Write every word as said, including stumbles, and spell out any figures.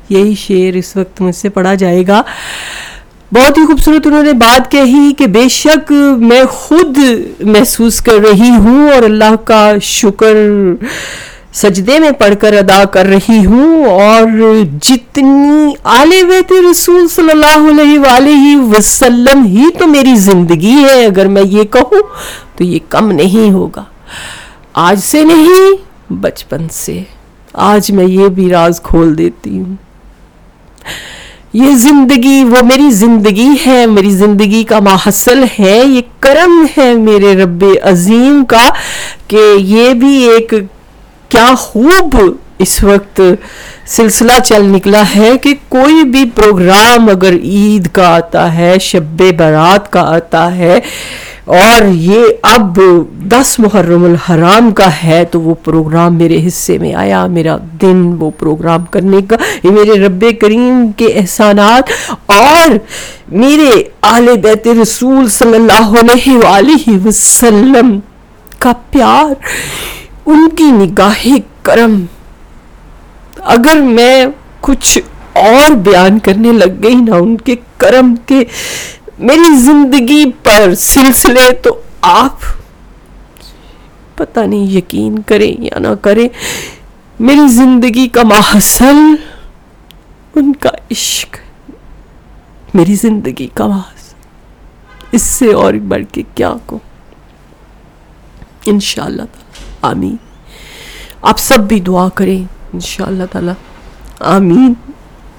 یہی شعر اس وقت مجھ سے پڑھا جائے گا. بہت ہی خوبصورت انہوں نے بات کہی کہ بے شک میں خود محسوس کر رہی ہوں اور اللہ کا شکر سجدے میں پڑھ کر ادا کر رہی ہوں, اور جتنی آل بیت رسول صلی اللہ علیہ وآلہ وسلم ہی تو میری زندگی ہے, اگر میں یہ کہوں تو یہ کم نہیں ہوگا. آج سے نہیں, بچپن سے. آج میں یہ بھی راز کھول دیتی ہوں, یہ زندگی وہ میری زندگی ہے, میری زندگی کا ماحصل ہے, یہ کرم ہے میرے رب عظیم کا کہ یہ بھی ایک کیا خوب اس وقت سلسلہ چل نکلا ہے کہ کوئی بھی پروگرام اگر عید کا آتا ہے, شب برات کا آتا ہے, اور یہ اب دس محرم الحرام کا ہے, تو وہ پروگرام میرے حصے میں آیا, میرا دن وہ پروگرام کرنے کا. یہ میرے رب کریم کے احسانات اور میرے آل بیت رسول صلی اللہ علیہ وآلہ وسلم کا پیار, ان کی نگاہ کرم. اگر میں کچھ اور بیان کرنے لگ گئی نا ان کے کرم کے میری زندگی پر سلسلے, تو آپ پتہ نہیں یقین کریں یا نہ کریں, میری زندگی کا ماحصل ان کا عشق, میری زندگی کا ماحصل. اس سے اور بڑھ کے کیا کو. انشاءاللہ تعالی آمین. آپ سب بھی دعا کریں انشاءاللہ تعالی. آمین.